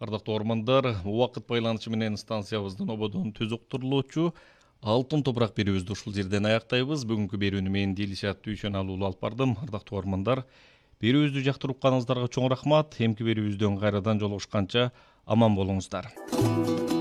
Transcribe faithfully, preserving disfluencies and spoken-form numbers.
Ардактуу ормандар, убакыт байланышы менен станциябыздын ободон төз уктурулуучу алтын топурак берүүбүздү ушул жерден аяктайбыз. Бүгүнкү берүүнү мен Дилишат Дүйшөналуулу алып бардым. Ардактуу ормандар, берүүбүздү жактырып укканыңыздарга чоң рахмат. Эмки берүүбүздөн кайрадан жолугушканча аман болуңуздар.